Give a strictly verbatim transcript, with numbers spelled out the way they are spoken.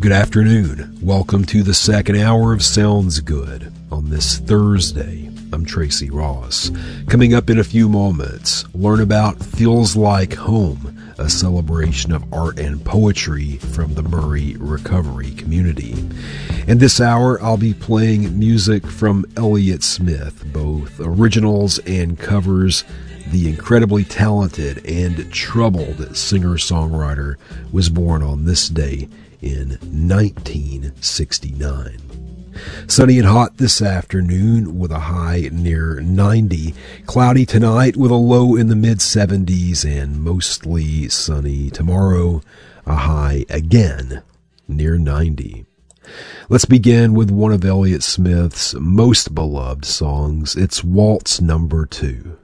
Good afternoon. Welcome to the second hour of Sounds Good on this Thursday. I'm Tracy Ross. Coming up in a few moments, learn about Feels Like Home, a celebration of art and poetry from the Murray Recovery community. In this hour, I'll be playing music from Elliott Smith, both originals and covers. The incredibly talented and troubled singer-songwriter was born on this day in nineteen sixty-nine. Sunny and hot this afternoon with a high near ninety. Cloudy tonight with a low in the mid seventies and mostly sunny tomorrow, a high again near ninety. Let's begin with one of Elliott Smith's most beloved songs. It's Waltz Number Two.